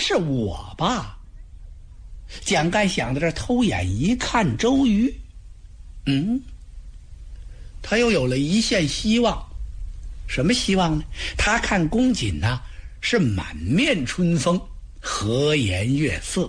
是我吧？蒋干想到这，偷眼一看周瑜，他又有了一线希望。什么希望呢？他看公瑾是满面春风，和颜悦色。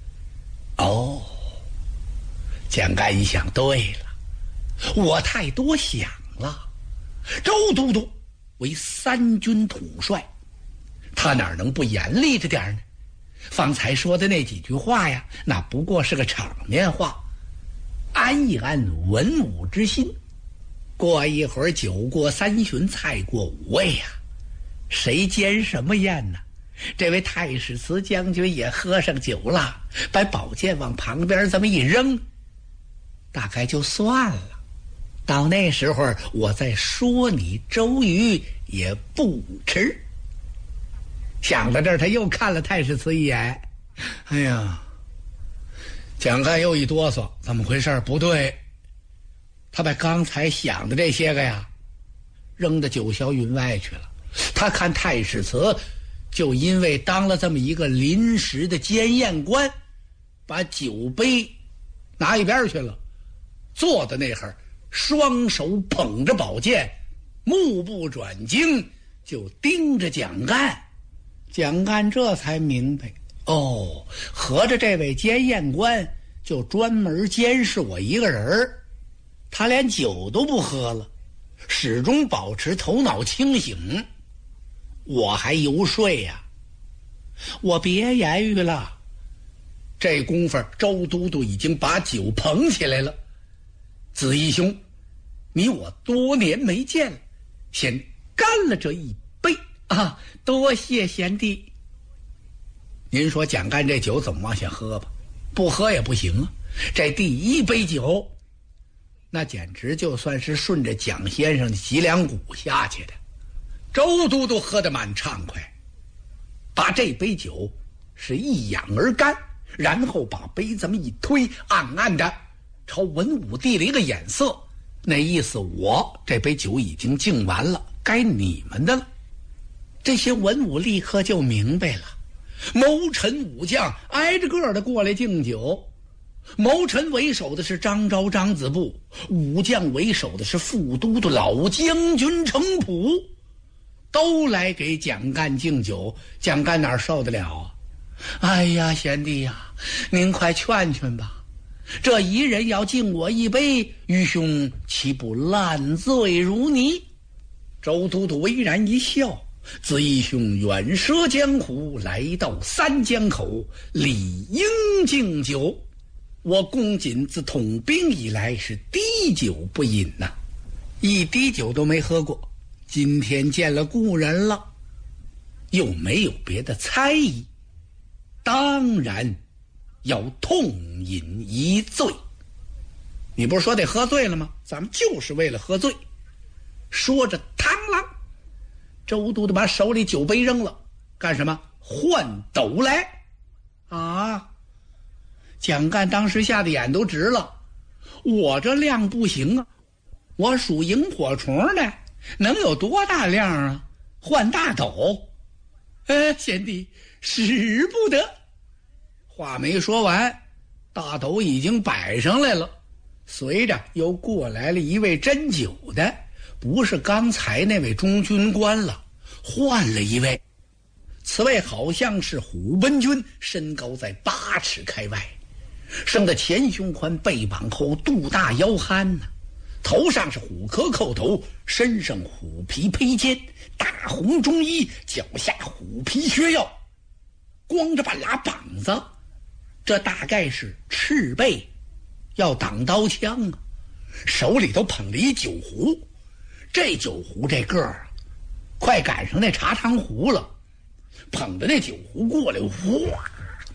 蒋干一想，对了，我太多想了。周都督为三军统帅，他哪能不严厉着点呢？方才说的那几句话呀，那不过是个场面话，安一安文武之心。过一会儿，酒过三巡，菜过五味呀，谁煎什么宴呢？这位太史慈将军也喝上酒了，把宝剑往旁边这么一扔，大概就算了。到那时候我再说你周瑜也不迟。想到这儿，他又看了太史慈一眼。哎呀，蒋干又一哆嗦，怎么回事？不对，他把刚才想的这些个呀扔到九霄云外去了。他看太史慈就因为当了这么一个临时的监验官，把酒杯拿一边去了，坐在那儿，双手捧着宝剑，目不转睛就盯着蒋干。蒋干这才明白，合着这位监验官就专门监视我一个人，他连酒都不喝了，始终保持头脑清醒。我还游说呀，我别言语了。这功夫周都督已经把酒捧起来了。子义兄，你我多年没见了，先干了这一杯啊！多谢贤弟。您说蒋干这酒怎么往下喝吧？不喝也不行啊。这第一杯酒，那简直就算是顺着蒋先生的脊梁骨下去的。周都督喝得蛮畅快，把这杯酒是一仰而干，然后把杯这么一推，暗暗的朝文武递了一个眼色，那意思我这杯酒已经敬完了，该你们的了。这些文武立刻就明白了，谋臣武将挨着个的过来敬酒。谋臣为首的是张昭张子布，武将为首的是副都督老将军程普，都来给蒋干敬酒。蒋干哪受得了啊？哎呀，贤弟呀，您快劝劝吧，这一人要敬我一杯，愚兄岂不烂醉如泥？周都督微然一笑，子义兄远涉江湖，来到三江口，理应敬酒。我公瑾自统兵以来是滴酒不饮呐，一滴酒都没喝过。今天见了故人了，又没有别的猜疑，当然要痛饮一醉。你不是说得喝醉了吗？咱们就是为了喝醉。说着螳螂，周都督把手里酒杯扔了，干什么？换斗来啊！蒋干当时吓得眼都直了，我这量不行啊，我属萤火虫的，能有多大量啊？换大斗？贤弟使不得。话没说完，大斗已经摆上来了，随着又过来了一位斟酒的，不是刚才那位中军官了，换了一位。此位好像是虎贲军，身高在8尺开外，生得前胸宽背膀厚，肚大腰憨呢，头上是虎壳扣头，身上虎皮披肩，大红中衣，脚下虎皮靴药，光着半拉膀子，这大概是赤背，要挡刀枪啊。手里头捧着一酒壶，这酒壶这个儿快赶上那茶汤壶了，捧着那酒壶过来，哗，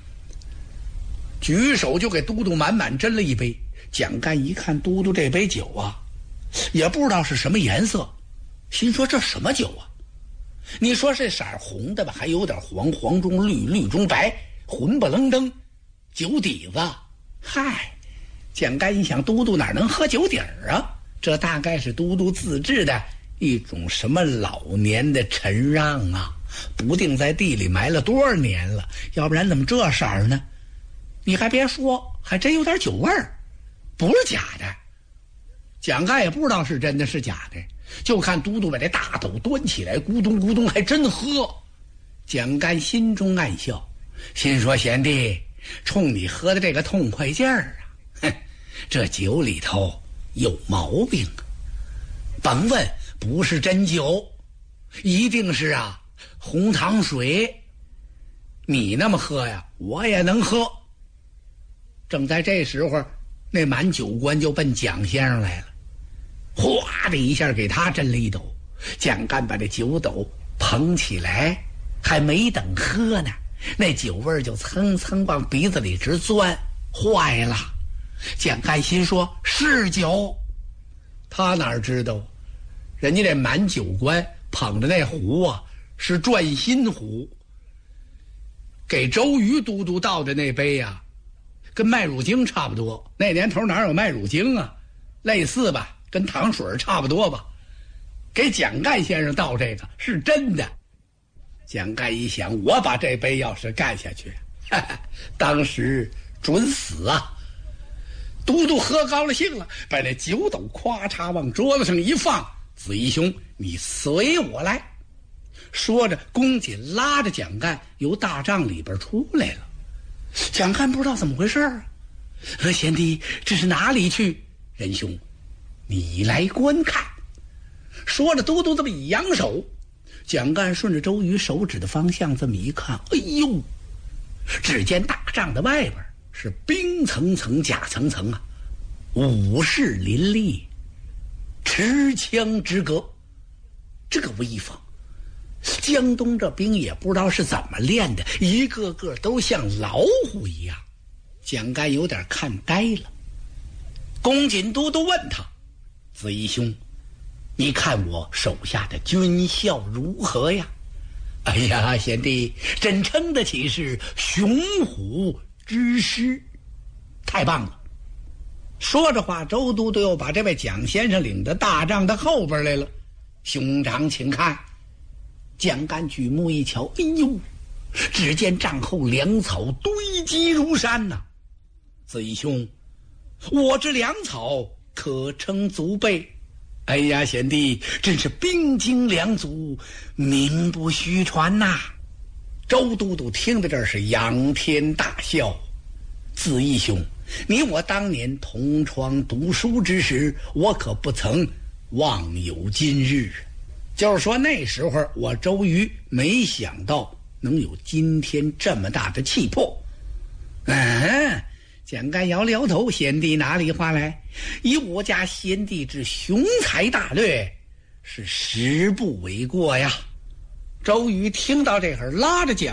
举手就给都督满满斟了一杯。蒋干一看都督这杯酒啊，也不知道是什么颜色，心说这什么酒啊？你说是色红的吧，还有点黄，黄中绿，绿中白，混不愣登，酒底子。嗨，蒋干一想，都督哪能喝酒底儿啊？这大概是都督自制的一种什么老年的陈让啊。 不定在地里埋了多少年了，要不然怎么这色儿呢？你还别说，还真有点酒味儿，不是假的。蒋干也不知道是真的是假的，就看嘟嘟把这大斗端起来，咕咚咕咚还真喝。蒋干心中暗笑，心说贤弟，冲你喝的这个痛快劲儿啊，哼，这酒里头有毛病啊！甭问，不是真酒，一定是红糖水。你那么喝呀，我也能喝。正在这时候，那满酒官就奔蒋先生来了，哗的一下给他斟了一斗。蒋干把这酒斗捧起来，还没等喝呢，那酒味就蹭蹭往鼻子里直钻，坏了。蒋干心说是酒，他哪知道人家这满酒官捧着那壶啊是转心壶，给周瑜都督倒的那杯啊跟麦乳精差不多，那年头哪有麦乳精啊，类似吧，跟糖水差不多吧。给蒋干先生倒这个是真的。蒋干一想，我把这杯要是干下去，当时准死啊！都督喝高了兴了，把那酒斗咵嚓往桌子上一放，子义兄，你随我来。说着，公瑾拉着蒋干由大帐里边出来了。蒋干不知道怎么回事啊，贤弟，这是哪里去？仁兄，你来观看。说着，都督这么一扬手，蒋干顺着周瑜手指的方向这么一看，哎呦，只见大帐的外边是冰层层甲层层啊，武士林立，持枪之隔，这个威风。江东这兵也不知道是怎么练的，一个个都像老虎一样。蒋干有点看呆了。公瑾都督问他，子义兄，你看我手下的军校如何呀？哎呀，贤弟，真称得起是雄虎之师，太棒了。说着话，周都督又把这位蒋先生领到大帐的后边来了。兄长请看。蒋干举目一瞧，哎呦，只见帐后粮草堆积如山呐。子义兄，我这粮草可称足备。哎呀，贤弟，真是兵精粮足，名不虚传呐。周都督听到这儿是仰天大笑。子义兄，你我当年同窗读书之时，我可不曾忘有今日。就是说那时候我周瑜没想到能有今天这么大的气魄。蒋干摇了摇头，贤弟哪里话来，以我家贤弟之雄才大略，是实不为过呀。周瑜听到这会儿，拉着蒋